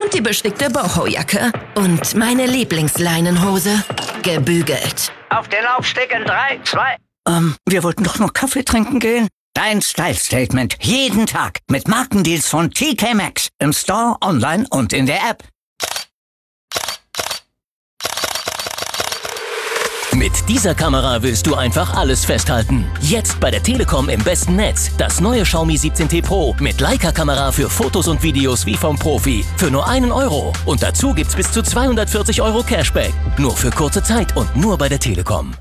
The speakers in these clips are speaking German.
und die bestickte Boho-Jacke. Und meine Lieblingsleinenhose. Gebügelt. Auf den Laufsteg in 3, 2... Wir wollten doch noch Kaffee trinken gehen. Dein Style-Statement. Jeden Tag. Mit Markendeals von TK Maxx. Im Store, online und in der App. Mit dieser Kamera willst du einfach alles festhalten. Jetzt bei der Telekom im besten Netz. Das neue Xiaomi 17T Pro mit Leica-Kamera für Fotos und Videos wie vom Profi. Für nur 1 Euro. Und dazu gibt's bis zu 240 Euro Cashback. Nur für kurze Zeit und nur bei der Telekom.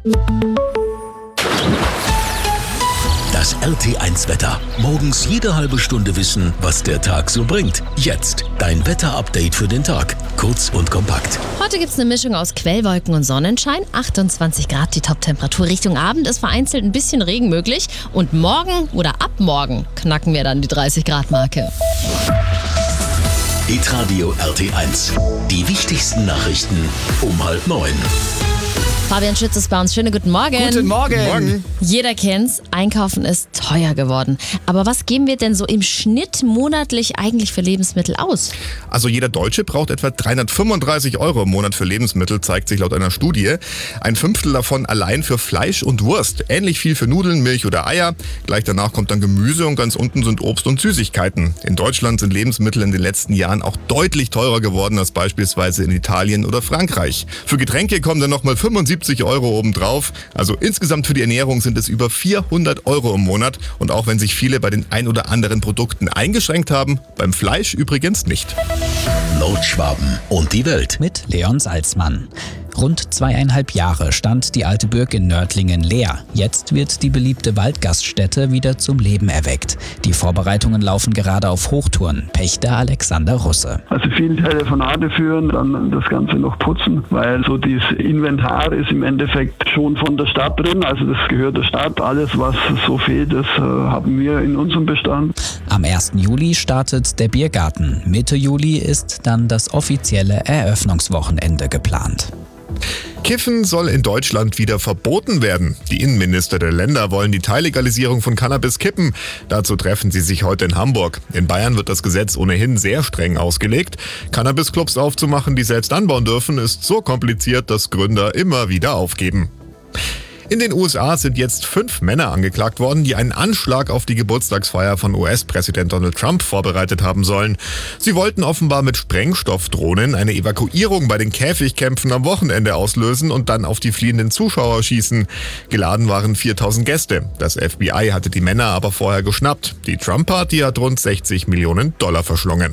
Das RT1-Wetter. Morgens jede halbe Stunde wissen, was der Tag so bringt. Jetzt dein Wetter-Update für den Tag. Kurz und kompakt. Heute gibt es eine Mischung aus Quellwolken und Sonnenschein. 28 Grad die Top-Temperatur. Richtung Abend ist vereinzelt ein bisschen Regen möglich. Und morgen oder ab morgen knacken wir dann die 30-Grad-Marke. Hitradio RT1. Die wichtigsten Nachrichten um 8:30. Fabian Schütz ist bei uns. Schönen guten Morgen. Guten Morgen. Jeder kennt's, Einkaufen ist teuer geworden. Aber was geben wir denn so im Schnitt monatlich eigentlich für Lebensmittel aus? Also jeder Deutsche braucht etwa 335 Euro im Monat für Lebensmittel, zeigt sich laut einer Studie. Ein Fünftel davon allein für Fleisch und Wurst. Ähnlich viel für Nudeln, Milch oder Eier. Gleich danach kommt dann Gemüse und ganz unten sind Obst und Süßigkeiten. In Deutschland sind Lebensmittel in den letzten Jahren auch deutlich teurer geworden als beispielsweise in Italien oder Frankreich. Für Getränke kommen dann nochmal 75 Euro obendrauf. Also insgesamt für die Ernährung sind es über 400 Euro im Monat. Und auch wenn sich viele bei den ein oder anderen Produkten eingeschränkt haben, beim Fleisch übrigens nicht. Nordschwaben und die Welt. Mit Leon Salzmann. Rund 2,5 Jahre stand die alte Burg in Nördlingen leer. Jetzt wird die beliebte Waldgaststätte wieder zum Leben erweckt. Die Vorbereitungen laufen gerade auf Hochtouren. Pächter Alexander Russe. Also viel Telefonate führen, dann das Ganze noch putzen, weil so dieses Inventar ist im Endeffekt schon von der Stadt drin. Also das gehört der Stadt. Alles, was so fehlt, das haben wir in unserem Bestand. Am 1. Juli startet der Biergarten. Mitte Juli ist dann das offizielle Eröffnungswochenende geplant. Kiffen soll in Deutschland wieder verboten werden. Die Innenminister der Länder wollen die Teillegalisierung von Cannabis kippen. Dazu treffen sie sich heute in Hamburg. In Bayern wird das Gesetz ohnehin sehr streng ausgelegt. Cannabisclubs aufzumachen, die selbst anbauen dürfen, ist so kompliziert, dass Gründer immer wieder aufgeben. In den USA sind jetzt 5 Männer angeklagt worden, die einen Anschlag auf die Geburtstagsfeier von US-Präsident Donald Trump vorbereitet haben sollen. Sie wollten offenbar mit Sprengstoffdrohnen eine Evakuierung bei den Käfigkämpfen am Wochenende auslösen und dann auf die fliehenden Zuschauer schießen. Geladen waren 4000 Gäste. Das FBI hatte die Männer aber vorher geschnappt. Die Trump-Party hat rund 60 Millionen Dollar verschlungen.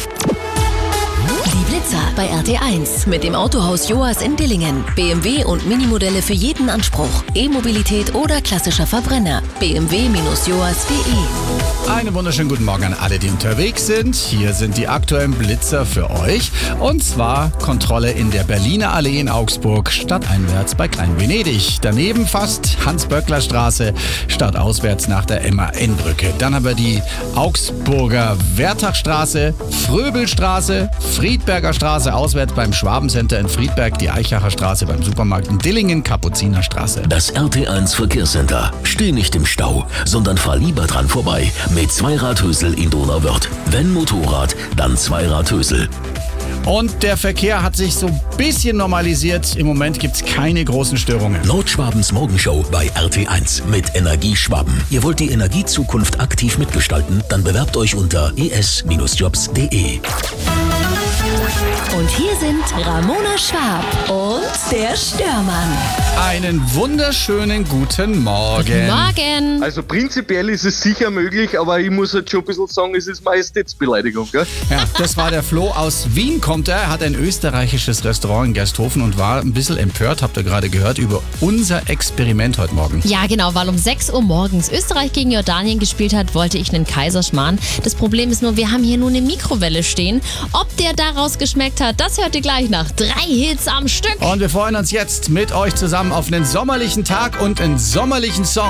Die Blitzer bei RT1 mit dem Autohaus Joas in Dillingen. BMW und Minimodelle für jeden Anspruch. E-Mobilität oder klassischer Verbrenner. bmw-joas.de. Einen wunderschönen guten Morgen an alle, die unterwegs sind. Hier sind die aktuellen Blitzer für euch. Und zwar Kontrolle in der Berliner Allee in Augsburg, stadteinwärts bei Klein-Venedig. Daneben fast Hans-Böckler-Straße, stadtauswärts nach der MAN-Brücke. Dann haben wir die Augsburger Wertachstraße, Fröbelstraße, Friedberger Straße auswärts beim Schwabencenter in Friedberg, die Eichacher Straße beim Supermarkt in Dillingen, Kapuzinerstraße. Das RT1 Verkehrscenter. Steh nicht im Stau, sondern fahr lieber dran vorbei mit Zweiradhösel in Donauwörth. Wenn Motorrad, dann Zweiradhösel. Und der Verkehr hat sich so ein bisschen normalisiert. Im Moment gibt es keine großen Störungen. Nordschwabens Morgenshow bei RT1 mit Energieschwaben. Ihr wollt die Energiezukunft aktiv mitgestalten? Dann bewerbt euch unter es-jobs.de. Und hier sind Ramona Schwab und der Störmann. Einen wunderschönen guten Morgen. Guten Morgen. Also prinzipiell ist es sicher möglich, aber ich muss halt schon ein bisschen sagen, es ist Majestätsbeleidigung, gell? Ja, das war der Flo aus Wien, kommt er, hat ein österreichisches Restaurant in Gersthofen und war ein bisschen empört, habt ihr gerade gehört, über unser Experiment heute Morgen. Ja, genau, weil um 6 Uhr morgens Österreich gegen Jordanien gespielt hat, wollte ich einen Kaiserschmarrn. Das Problem ist nur, wir haben hier nur eine Mikrowelle stehen. Ob der daraus geschmeckt hat, das hört ihr gleich nach 3 Hits am Stück. Und wir freuen uns jetzt mit euch zusammen auf einen sommerlichen Tag und einen sommerlichen Song.